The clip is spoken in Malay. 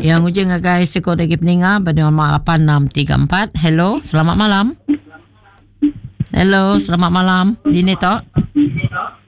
Yang ujung guys sekor lagi peninga pada nombor 8634. Hello, selamat malam. Hello, selamat malam. Dini tok.